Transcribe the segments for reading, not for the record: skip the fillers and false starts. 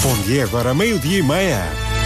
Bom dia, agora 12:30.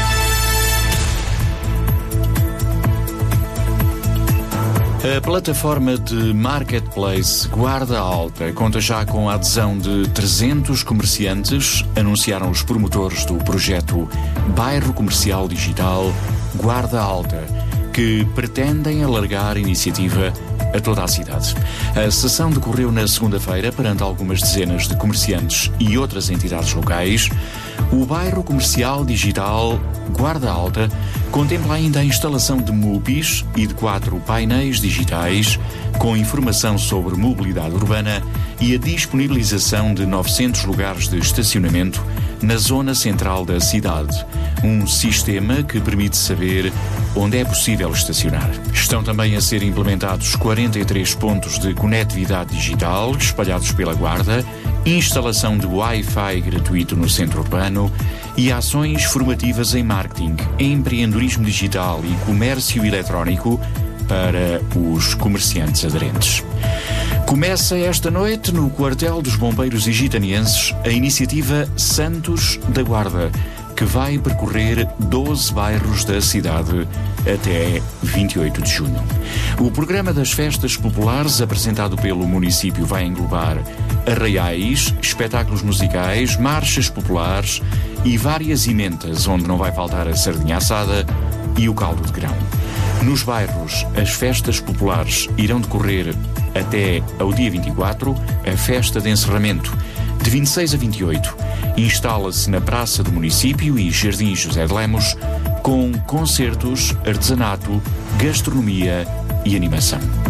A plataforma de marketplace Guarda Alta conta já com a adesão de 300 comerciantes, anunciaram os promotores do projeto Bairro Comercial Digital Guarda Alta, que pretendem alargar a iniciativa a toda a cidade. A sessão decorreu na segunda-feira perante algumas dezenas de comerciantes e outras entidades locais. O Bairro Comercial Digital Guarda Alta contempla ainda a instalação de MUPIs e de 4 painéis digitais com informação sobre mobilidade urbana e a disponibilização de 900 lugares de estacionamento na zona central da cidade. Um sistema que permite saber onde é possível estacionar. Estão também a ser implementados 43 pontos de conectividade digital espalhados pela Guarda, instalação de Wi-Fi gratuito no centro urbano e ações formativas em marketing, empreendedorismo digital e comércio eletrónico para os comerciantes aderentes. Começa esta noite no quartel dos bombeiros igitanienses a iniciativa Santos da Guarda, que vai percorrer 12 bairros da cidade até 28 de junho. O programa das festas populares apresentado pelo município vai englobar arraiais, espetáculos musicais, marchas populares e várias ementas, onde não vai faltar a sardinha assada e o caldo de grão. Nos bairros, as festas populares irão decorrer até ao dia 24, a festa de encerramento, de 26 a 28, instala-se na Praça do Município e Jardim José de Lemos, com concertos, artesanato, gastronomia e animação.